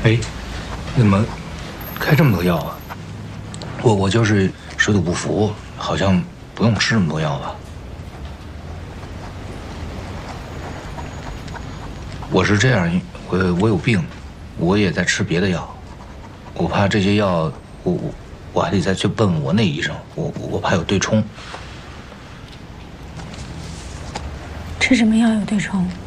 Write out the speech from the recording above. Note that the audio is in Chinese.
哎，怎么开这么多药啊？我就是水土不服，好像不用吃这么多药吧？我是这样，我有病，我也在吃别的药，我怕这些药，我还得再去问我那医生，我怕有对冲。 吃什么药有对冲？